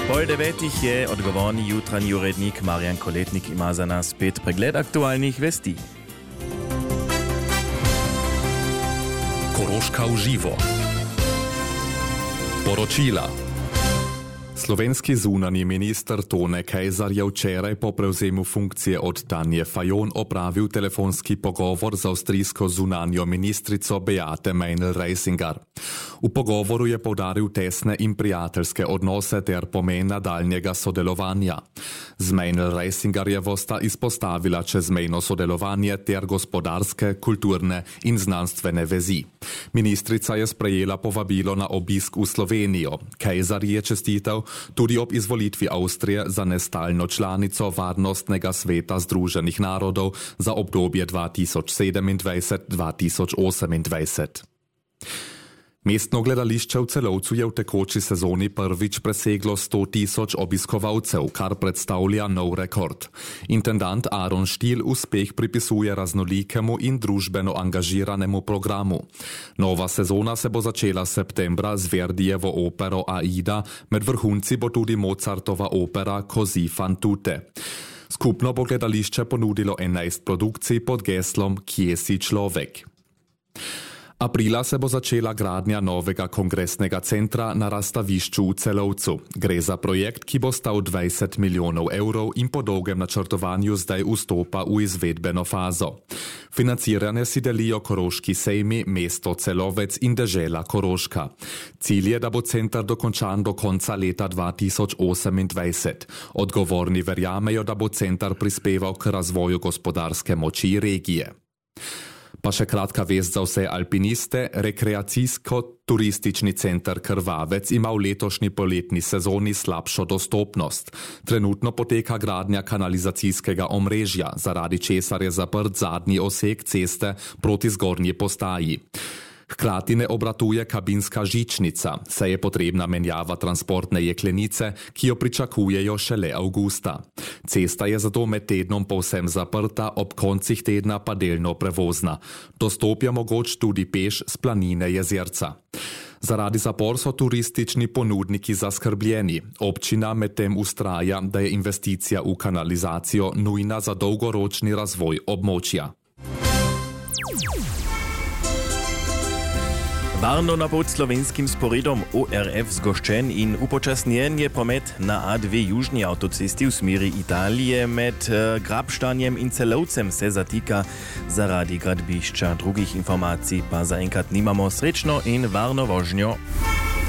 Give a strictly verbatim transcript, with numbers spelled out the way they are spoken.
Pol devetih je odgovorni jutranji urednik Marjan Koletnik, ima za nas spet pregled aktualnih vesti. Koroška v živo. Poročila. Slovenski zunanji minister Tone Kejzar je včeraj po prevzemu funkcije od Tanje Fajon opravil telefonski pogovor z avstrijsko zunanjo ministrico Beate Meinl-Reisinger. V pogovoru je poudaril tesne in prijateljske odnose ter pomen nadaljnjega sodelovanja. Z Meinl-Reisingerjevo sta izpostavila čezmejno sodelovanje ter gospodarske, kulturne in znanstvene vezi. Ministrica je sprejela povabilo na obisk v Slovenijo. Kejzar je čestital tudi ob izvolitvi Avstrije za nestalno članico Varnostnega sveta Združenih narodov za obdobje dva tisoč sedemindvajset do dva tisoč osemindvajset. Mestno gledališče v Celovcu je v tekoči sezoni prvič preseglo sto tisoč obiskovalcev, kar predstavlja nov rekord. Intendant Aron Štil uspeh pripisuje raznolikemu in družbeno angažiranemu programu. Nova sezona se bo začela septembra z Verdijevo opero Aida, med vrhunci bo tudi Mozartova opera Così fan tutte. Skupno bo gledališče ponudilo enajst produkcij pod geslom Kje si človek. Aprila se bo začela gradnja novega kongresnega centra na razstavišču v Celovcu. Gre za projekt, ki bo stal dvajset milijonov evrov in po dolgem načrtovanju zdaj vstopa v izvedbeno fazo. Financiranje si delijo Koroški sejmi, mesto Celovec in dežela Koroška. Cilj je, da bo center dokončan do konca leta dva tisoč osemindvajset. Odgovorni verjamejo, da bo center prispeval k razvoju gospodarske moči regije. Pa še kratka vest za vse alpiniste. Rekreacijsko-turistični center Krvavec ima v letošnji poletni sezoni slabšo dostopnost. Trenutno poteka gradnja kanalizacijskega omrežja, zaradi česar je zaprt zadnji osek ceste proti zgornji postaji. Hkrati ne obratuje kabinska žičnica, saj je potrebna menjava transportne jeklenice, ki jo pričakujejo šele avgusta. Cesta je zato med tednom povsem zaprta, ob koncih tedna pa delno prevozna. Dostop je mogoč tudi peš s planine Jezerca. Zaradi zapor so turistični ponudniki zaskrbljeni. Občina medtem ustraja, da je investicija v kanalizacijo nujna za dolgoročni razvoj območja. Varno na pod slovenskim sporedom O R F zgoščen in upočasnjen je promet na A dve južni avtocesti v smeri Italije med uh, Grabštanjem in Celovcem se zatika zaradi gradbišča. Drugih informacij pa zaenkrat nimamo. Srečno in varno vožnjo.